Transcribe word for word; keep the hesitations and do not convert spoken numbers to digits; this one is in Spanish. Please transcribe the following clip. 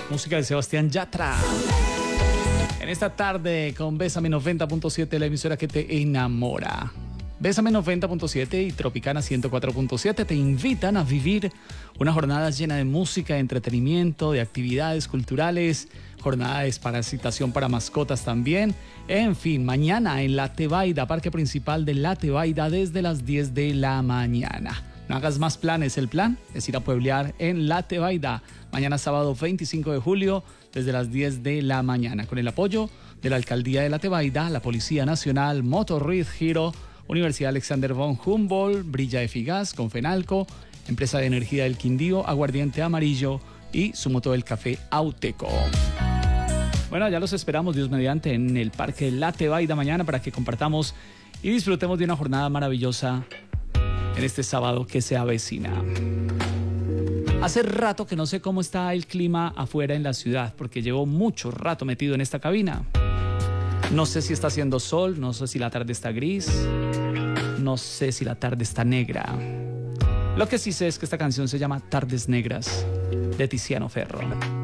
música de Sebastián Yatra. En esta tarde con Bésame noventa punto siete, la emisora que te enamora. Bésame noventa punto siete y Tropicana ciento cuatro punto siete te invitan a vivir una jornada llena de música, de entretenimiento, de actividades culturales, jornada de desparasitación para mascotas también. En fin, mañana en La Tebaida, parque principal de La Tebaida, desde las diez de la mañana. No hagas más planes, el plan es ir a pueblear en La Tebaida. Mañana sábado veinticinco de julio, desde las diez de la mañana, con el apoyo de la Alcaldía de La Tebaida, la Policía Nacional, Motorrid Giro, Universidad Alexander von Humboldt, Brilla Efigas, Confenalco, Empresa de Energía del Quindío, Aguardiente Amarillo y su moto del café Auteco. Bueno, ya los esperamos, Dios mediante, en el Parque de La Tebaida mañana para que compartamos y disfrutemos de una jornada maravillosa en este sábado que se avecina. Hace rato que no sé cómo está el clima afuera en la ciudad, porque llevo mucho rato metido en esta cabina. No sé si está haciendo sol, no sé si la tarde está gris, no sé si la tarde está negra. Lo que sí sé es que esta canción se llama Tardes Negras, de Tiziano Ferro.